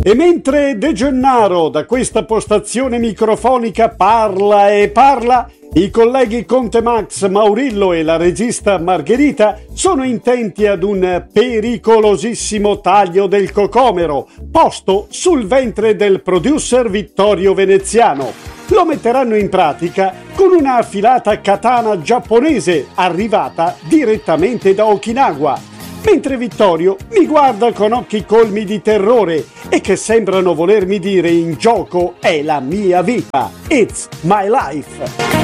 E mentre De Gennaro da questa postazione microfonica parla e parla, i colleghi Conte Max, Maurillo e la regista Margherita sono intenti ad un pericolosissimo taglio del cocomero posto sul ventre del producer Vittorio Veneziano. Lo metteranno in pratica con una affilata katana giapponese arrivata direttamente da Okinawa. Mentre Vittorio mi guarda con occhi colmi di terrore e che sembrano volermi dire in gioco è la mia vita. It's my life.